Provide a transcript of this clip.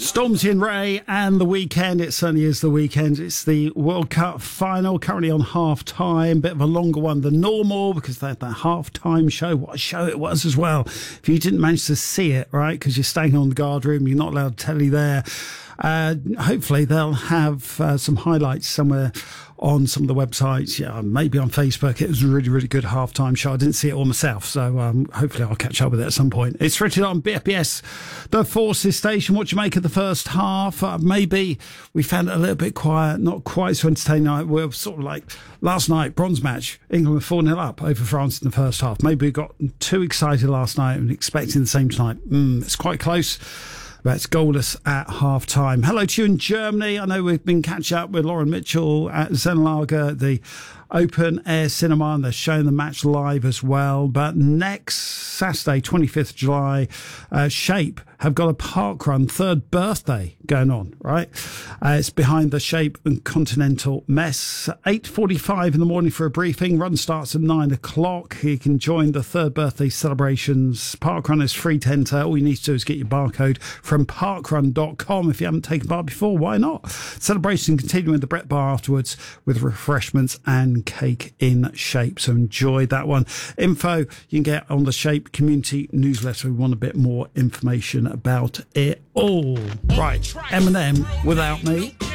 Stormzy and Ray and the weekend. It certainly is the weekend. It's the World Cup final, currently on half-time. Bit of a longer one than normal because they had that half-time show. What a show it was as well. If you didn't manage to see it, right, because you're staying on the guard room, you're not allowed telly there. Hopefully they'll have some highlights somewhere on some of the websites, maybe on Facebook. It was a really, really good halftime show. I didn't see it all myself, so hopefully I'll catch up with it at some point. It's written on BFBS, the Forces station. What do you make of the first half? Maybe we found it a little bit quiet, not quite so entertaining. We're sort of like last night, bronze match. England were 4-0 up over France in the first half. Maybe we got too excited last night and expecting the same tonight. It's quite close. But it's goalless at half-time. Hello to you in Germany. I know we've been catching up with Lauren Mitchell at Zenlager, the open air cinema, and they're showing the match live as well. But next Saturday, 25th July, Shape have got a parkrun third birthday going on, right? It's behind the Shape and Continental Mess. 8:45 in the morning for a briefing. Run starts at 9 o'clock. You can join the third birthday celebrations. Parkrun is free to enter. All you need to do is get your barcode from parkrun.com. If you haven't taken part before, why not? Celebration continuing with the Brett Bar afterwards with refreshments and cake in Shape. So enjoy that one. Info you can get on the Shape community newsletter. We want a bit more information about it all. Right, Eminem, Without Me.